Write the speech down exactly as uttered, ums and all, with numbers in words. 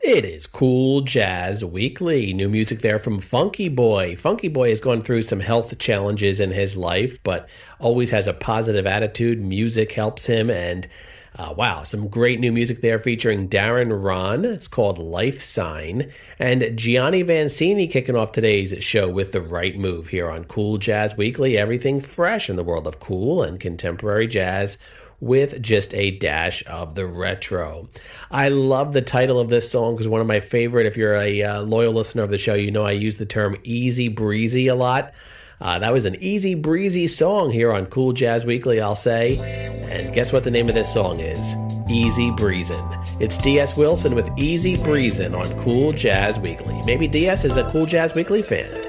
It is Cool Jazz Weekly. New music there from Funky Boy. Funky Boy has gone through some health challenges in his life, but always has a positive attitude. Music helps him, and uh, wow, some great new music there featuring Darren Ron. It's called Life Sign. And Gianni Vancini kicking off today's show with The Right Move here on Cool Jazz Weekly. Everything fresh in the world of cool and contemporary jazz, with just a dash of the retro. I love the title of this song because one of my favorite, if you're a uh, loyal listener of the show, you know I use the term easy breezy a lot. Uh, that was an easy breezy song here on Cool Jazz Weekly, I'll say. And guess what the name of this song is? Easy Breezin'. It's D S Wilson with Easy Breezin' on Cool Jazz Weekly. Maybe D S is a Cool Jazz Weekly fan.